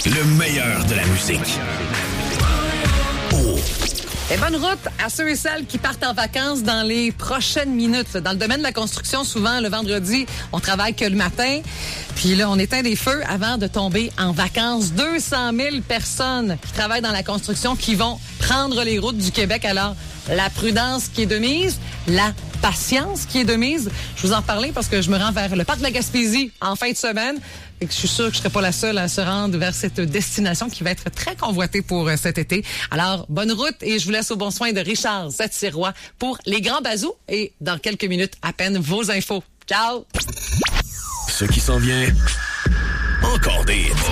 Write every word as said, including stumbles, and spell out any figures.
Le meilleur de la musique. Oh. Et bonne route à ceux et celles qui partent en vacances dans les prochaines minutes. Dans le domaine de la construction, souvent, le vendredi, on travaille que le matin. Puis là, on éteint des feux avant de tomber en vacances. deux cent mille personnes qui travaillent dans la construction qui vont prendre les routes du Québec. Alors, la prudence qui est de mise, la patience qui est de mise. Je vous en parlais parce que je me rends vers le parc de la Gaspésie en fin de semaine. Et que je suis sûre que je ne serai pas la seule à se rendre vers cette destination qui va être très convoitée pour euh, cet été. Alors, bonne route et je vous laisse au bon soin de Richard Zatirois pour les grands bazous. Et dans quelques minutes à peine, vos infos. Ciao! Ce qui s'en vient, encore des hits.